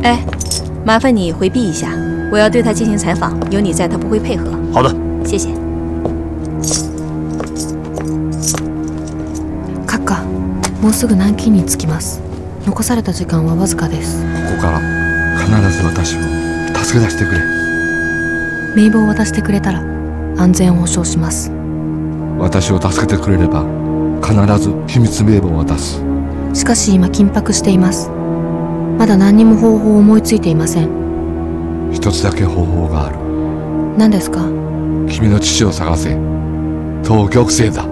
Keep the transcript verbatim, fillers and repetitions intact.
哎，麻烦你回避一下，我要对他进行采访，有你在，他不会配合。 好的， 谢谢。 閣下、もうすぐ南京に着きます。残された時間はわずかです。 ここから必ず私を助け出してくれ。 名簿を渡してくれたら安全を保証します。 私を助けてくれれば必ず秘密名簿を渡す。 しかし今緊迫しています。まだ何にも方法を思いついていません。 一つだけ方法がある。 何ですか？ 君の父を探せ。東玉星だ。